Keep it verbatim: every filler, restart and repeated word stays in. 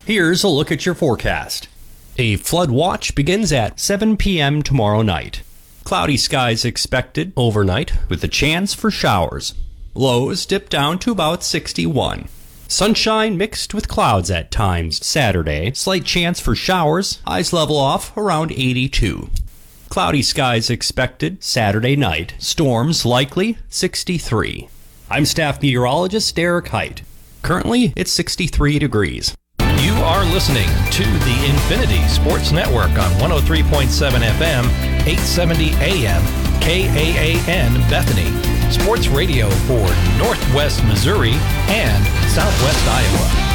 Here's a look at your forecast. A flood watch begins at seven p.m. tomorrow night. Cloudy skies expected overnight with a chance for showers. Lows dip down to about sixty-one. Sunshine mixed with clouds at times Saturday. Slight chance for showers. Highs level off around eighty-two. Cloudy skies expected Saturday night. Storms likely sixty-three. I'm staff meteorologist Derek Height. Currently, it's sixty-three degrees. You are listening to the Infinity Sports Network on one oh three point seven F M, eight seventy A M, K A A N Bethany. Sports radio for Northwest Missouri and Southwest Iowa.